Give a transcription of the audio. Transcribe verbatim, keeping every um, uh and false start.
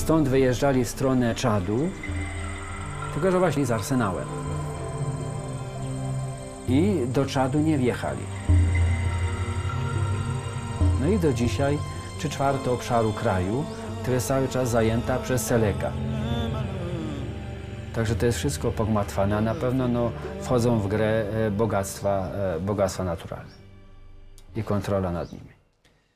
stąd wyjeżdżali w stronę Czadu, tylko że właśnie z arsenałem. I do Czadu nie wjechali. No i do dzisiaj trzy czwarte obszaru kraju, która jest cały czas zajęta przez Seleka. Także to jest wszystko pogmatwane, a na pewno no, wchodzą w grę bogactwa, bogactwa naturalne i kontrola nad nimi.